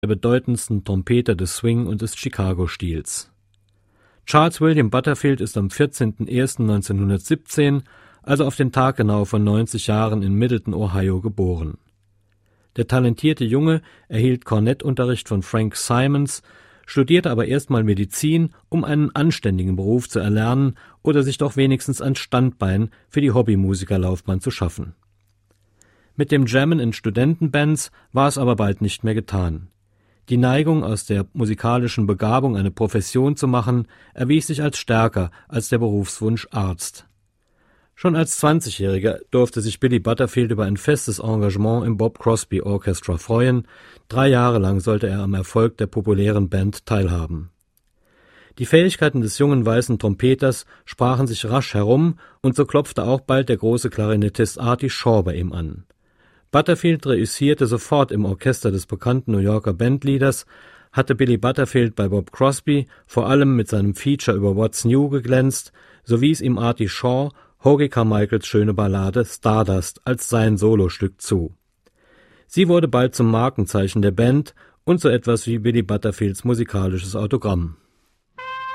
der bedeutendsten Trompeter des Swing und des Chicago-Stils. Charles William Butterfield ist am 14.01.1917, also auf den Tag genau von 90 Jahren in Middleton, Ohio, geboren. Der talentierte Junge erhielt Kornettunterricht von Frank Simons, studierte aber erstmal Medizin, um einen anständigen Beruf zu erlernen oder sich doch wenigstens ein Standbein für die Hobbymusikerlaufbahn zu schaffen. Mit dem Jammen in Studentenbands war es aber bald nicht mehr getan. Die Neigung, aus der musikalischen Begabung eine Profession zu machen, erwies sich als stärker als der Berufswunsch Arzt. Schon als 20-Jähriger durfte sich Billy Butterfield über ein festes Engagement im Bob Crosby Orchestra freuen. 3 Jahre lang sollte er am Erfolg der populären Band teilhaben. Die Fähigkeiten des jungen weißen Trompeters sprachen sich rasch herum, und so klopfte auch bald der große Klarinettist Artie Shaw bei ihm an. Butterfield reüssierte sofort im Orchester des bekannten New Yorker Bandleaders, hatte Billy Butterfield bei Bob Crosby vor allem mit seinem Feature über What's New geglänzt, so wies ihm Artie Shaw Hoagy Carmichaels schöne Ballade Stardust als sein Solostück zu. Sie wurde bald zum Markenzeichen der Band und so etwas wie Billy Butterfields musikalisches Autogramm.